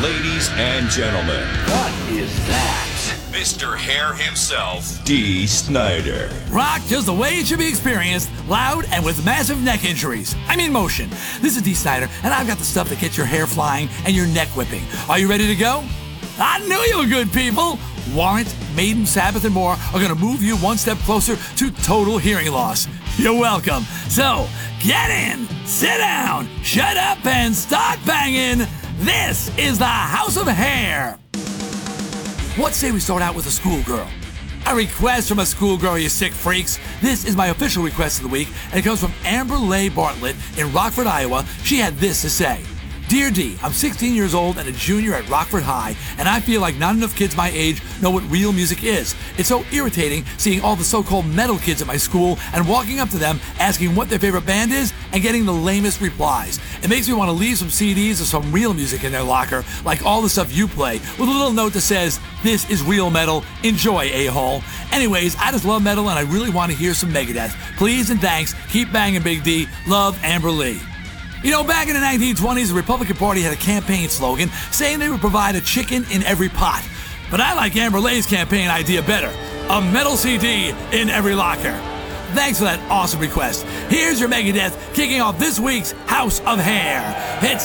Ladies and gentlemen, What is that? Mr. Hair himself, D. Snyder. Rock just the way it should be experienced, loud and with massive neck injuries. I mean motion. This is D. Snyder, and I've got the stuff that gets your hair flying and your neck whipping. Are you ready to go? I knew you were good people. Warrant, Maiden, Sabbath, and more are going to move you one step closer to total hearing loss. You're welcome. So, get in, sit down, shut up, and start banging. This is the House of Hair. What say we start out with a schoolgirl? A request from a schoolgirl, you sick freaks. This is my official request of the week, and it comes from Amber Leigh Bartlett in Rockford, Iowa. She had this to say. Dear D, I'm 16 years old and a junior at Rockford High, and I feel like not enough kids my age know what real music is. It's so irritating seeing all the so-called metal kids at my school and walking up to them asking what their favorite band is and getting the lamest replies. It makes me want to leave some CDs or some real music in their locker, like all the stuff you play, with a little note that says, "This is real metal. Enjoy, a-hole." Anyways, I just love metal and I really want to hear some Megadeth. Please and thanks. Keep banging, Big D. Love, Amber Leigh. You know, back in the 1920s, the Republican Party had a campaign slogan saying they would provide a chicken in every pot. But I like Amber Leigh's campaign idea better. A metal CD in every locker. Thanks for that awesome request. Here's your Megadeth kicking off this week's House of Hair. It's